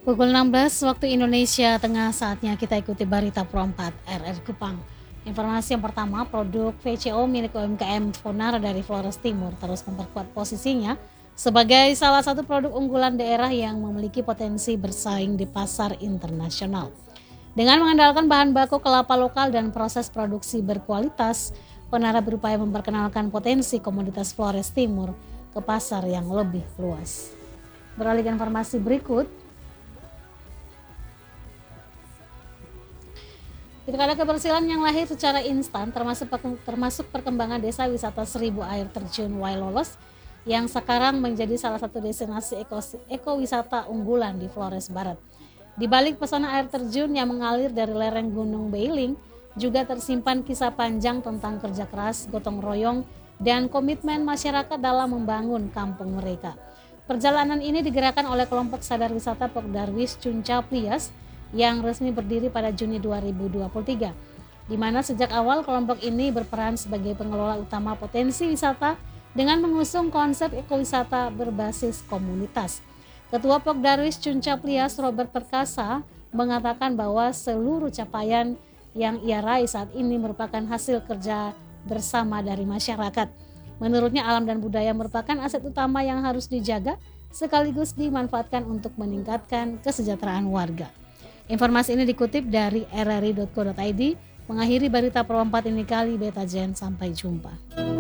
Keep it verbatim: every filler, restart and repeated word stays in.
Pukul enam belas waktu Indonesia Tengah, saatnya kita ikuti berita Pro empat R R Kupang. Informasi yang pertama, produk V C O milik U M K M Fonara dari Flores Timur terus memperkuat posisinya sebagai salah satu produk unggulan daerah yang memiliki potensi bersaing di pasar internasional. Dengan mengandalkan bahan baku kelapa lokal dan proses produksi berkualitas, Fonara berupaya memperkenalkan potensi komoditas Flores Timur ke pasar yang lebih luas. Beralih ke informasi berikut, ketika ada keberhasilan yang lahir secara instan, termasuk termasuk perkembangan desa wisata Seribu Air Terjun Wailolos yang sekarang menjadi salah satu destinasi eko, ekowisata unggulan di Flores Barat. Di balik pesona air terjun yang mengalir dari lereng Gunung Bailing, juga tersimpan kisah panjang tentang kerja keras, gotong royong, dan komitmen masyarakat dalam membangun kampung mereka. Perjalanan ini digerakkan oleh kelompok sadar wisata Pokdarwis Cunca Plias yang resmi berdiri pada Juni dua ribu dua puluh tiga, di mana sejak awal kelompok ini berperan sebagai pengelola utama potensi wisata dengan mengusung konsep ekowisata berbasis komunitas. Ketua Pokdarwis Cunca Plias Robert Perkasa mengatakan bahwa seluruh capaian yang ia raih saat ini merupakan hasil kerja bersama dari masyarakat. Menurutnya, alam dan budaya merupakan aset utama yang harus dijaga sekaligus dimanfaatkan untuk meningkatkan kesejahteraan warga. Informasi ini dikutip dari r r i dot co dot i d. Mengakhiri berita Pro empat ini kali, Beta Jen, sampai jumpa.